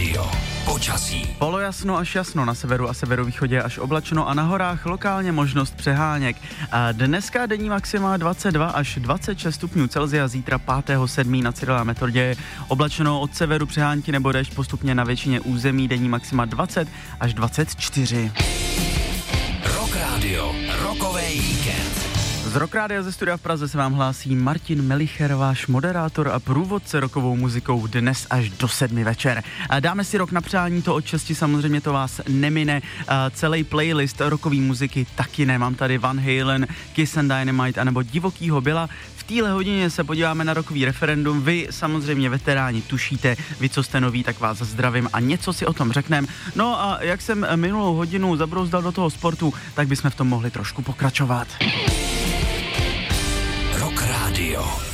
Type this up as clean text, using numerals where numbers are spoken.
Radio. Počasí. Polojasno až jasno, na severu a severovýchodě až oblačno a na horách lokálně možnost přeháněk. A dneska denní maxima 22 až 26 stupňů Celsia, zítra 5.7. na Cyrila Metodě oblačno, od severu přehánky nebo déšť, postupně na většině území, denní maxima 20 až 24. Rock Radio, rokový víkend. Z Rock Rádia ze studia v Praze se vám hlásí Martin Melicher, váš moderátor a průvodce rokovou muzikou dnes až do 7 večer. Dáme si rok na přání, to od 6 samozřejmě to vás nemine. Celý playlist rokový muziky taky ne. Mám tady Van Halen, Kiss and Dynamite anebo Divokýho Billa. V téhle hodině se podíváme na rokový referendum. Vy samozřejmě veteráni tušíte, vy co jste noví, tak vás zdravím a něco si o tom řekneme. No a jak jsem minulou hodinu zabrouzdal do toho sportu, tak bychom v tom mohli trošku pokračovat. Rock Radio.